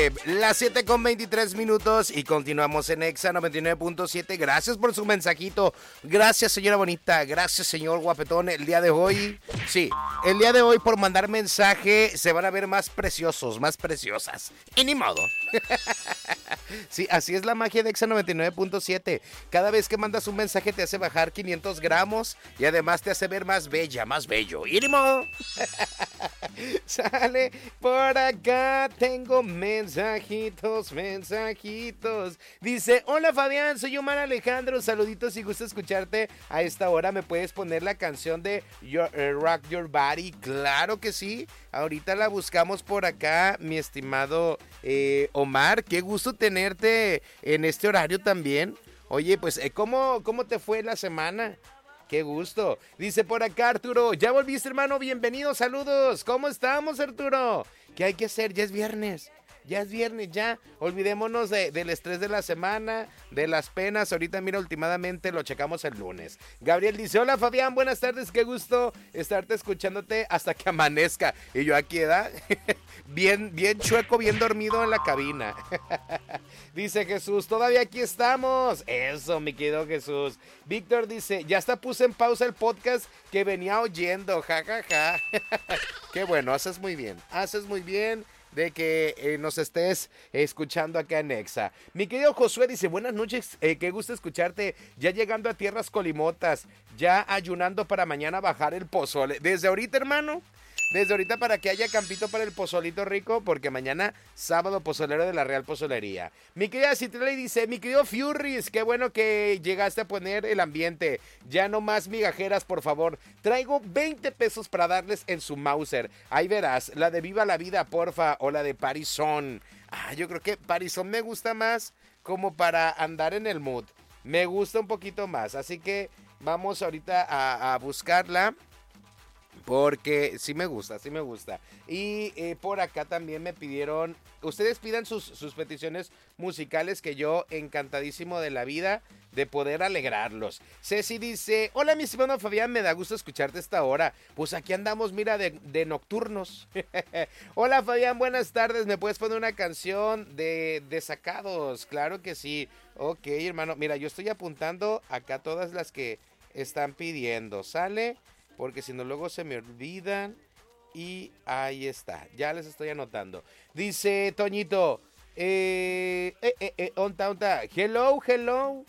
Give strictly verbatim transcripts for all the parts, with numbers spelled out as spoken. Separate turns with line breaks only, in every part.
Las siete con veintitrés minutos y continuamos en Exa noventa y nueve punto siete. Gracias por su mensajito. Gracias, señora bonita. Gracias, señor guapetón. El día de hoy, sí, el día de hoy por mandar mensaje se van a ver más preciosos, más preciosas. Y ni modo. Sí, así es la magia de Exa noventa y nueve punto siete. Cada vez que mandas un mensaje te hace bajar quinientos gramos y además te hace ver más bella, más bello. Y ni modo. Sale por acá, tengo mensajitos, mensajitos. Dice, hola Fabián, soy Omar Alejandro, saluditos, si gusta escucharte a esta hora, ¿me puedes poner la canción de Your, uh, Rock Your Body? Claro que sí, ahorita la buscamos por acá, mi estimado eh, Omar, qué gusto tenerte en este horario también. Oye, pues, ¿cómo, cómo te fue la semana? Qué gusto. Dice por acá Arturo, ¿ya volviste, hermano? Bienvenido, saludos. ¿Cómo estamos, Arturo? ¿Qué hay que hacer? Ya es viernes. Ya es viernes, ya. Olvidémonos de, del estrés de la semana, de las penas. Ahorita, mira, últimamente lo checamos el lunes. Gabriel dice, hola Fabián, buenas tardes. Qué gusto estarte escuchándote hasta que amanezca. Y yo aquí, ¿verdad? Bien, bien chueco, bien dormido en la cabina. Dice Jesús, todavía aquí estamos. Eso, mi querido Jesús. Víctor dice, ya hasta puse en pausa el podcast que venía oyendo. Ja, ja, ja. Qué bueno, haces muy bien. Haces muy bien de que eh, nos estés escuchando acá en Exa. Mi querido Josué dice, buenas noches, eh, qué gusto escucharte, ya llegando a tierras colimotas, ya ayunando para mañana bajar el pozole. Desde ahorita, hermano, desde ahorita para que haya campito para el pozolito rico, porque mañana sábado pozolero de la Real Pozolería. Mi querida Citlali dice, mi querido Furries, qué bueno que llegaste a poner el ambiente. Ya no más migajeras, por favor. Traigo veinte pesos para darles en su Mauser. Ahí verás, la de Viva la Vida, porfa, o la de Parisón. Ah, yo creo que Parisón me gusta más como para andar en el mood. Me gusta un poquito más, así que vamos ahorita a, a buscarla. Porque sí me gusta, sí me gusta. Y eh, por acá también me pidieron, ustedes pidan sus, sus peticiones musicales, que yo encantadísimo de la vida de poder alegrarlos. Ceci dice, hola mi estimado Fabián, me da gusto escucharte esta hora. Pues aquí andamos, mira, de, de nocturnos. Hola Fabián, buenas tardes, ¿me puedes poner una canción de Desacados? Claro que sí. Ok, hermano, mira, yo estoy apuntando acá todas las que están pidiendo, ¿sale? Porque si no luego se me olvidan. Y ahí está, ya les estoy anotando. Dice Toñito, eh, eh, eh, eh, onta, onta, hello, hello.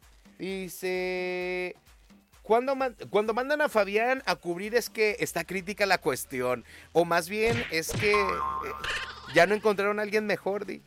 Dice, cuando, man, cuando mandan a Fabián a cubrir es que está crítica la cuestión. O más bien es que eh, ya no encontraron a alguien mejor, di.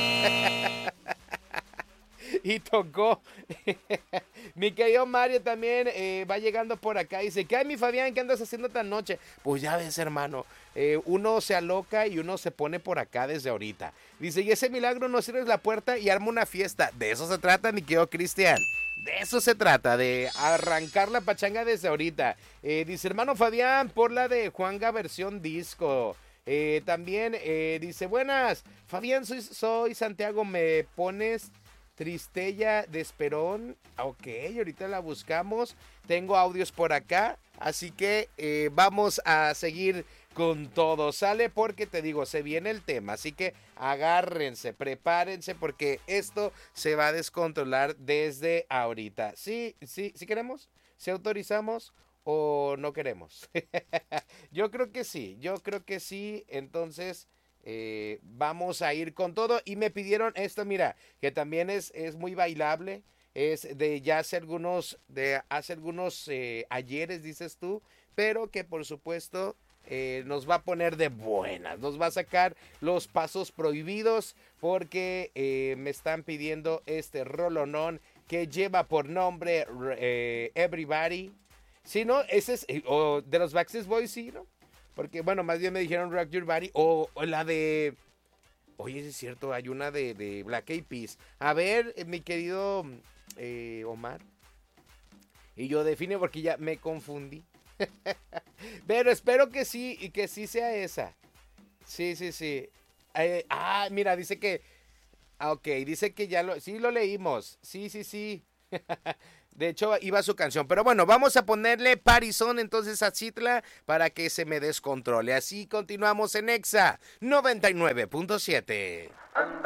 Y tocó. Mi querido Mario también eh, va llegando por acá. Dice, ¿qué hay, mi Fabián? ¿Qué andas haciendo tan noche? Pues ya ves, hermano. Eh, uno se aloca y uno se pone por acá desde ahorita. Dice, y ese milagro no cierres la puerta y arma una fiesta. De eso se trata, mi querido Cristian. De eso se trata, de arrancar la pachanga desde ahorita. Eh, dice, hermano Fabián, por la de Juanga versión disco. Eh, también eh, dice, buenas, Fabián, soy, soy Santiago, ¿me pones Tristella de Esperón? Ok, ahorita la buscamos. Tengo audios por acá, así que eh, vamos a seguir con todo, ¿sale? Porque te digo, se viene el tema, así que agárrense, prepárense, porque esto se va a descontrolar desde ahorita. ¿Sí, sí, sí queremos? ¿Sí autorizamos o no queremos? Yo creo que sí, yo creo que sí, entonces... Eh, vamos a ir con todo. Y me pidieron esto, mira, que también es, es muy bailable. Es de ya hace algunos, de hace algunos eh, ayeres, dices tú, pero que por supuesto eh, nos va a poner de buenas, nos va a sacar los pasos prohibidos, porque eh, me están pidiendo este rolonón que lleva por nombre eh, Everybody. Si no, ese es eh, o de los Backstreet Boys, sí, ¿no? Porque, bueno, más bien me dijeron Rock Your Body. O, o la de... Oye, es cierto, hay una de, de Black Eyed Peas. A ver, mi querido eh, Omar. Y yo define porque ya me confundí. Pero espero que sí, y que sí sea esa. Sí, sí, sí. Eh, ah, mira, dice que... Ah, ok, dice que ya lo... Sí, lo leímos. Sí, sí, sí. De hecho, iba su canción. Pero bueno, vamos a ponerle Parizón entonces a Citla para que se me descontrole. Así continuamos en Exa noventa y nueve punto siete.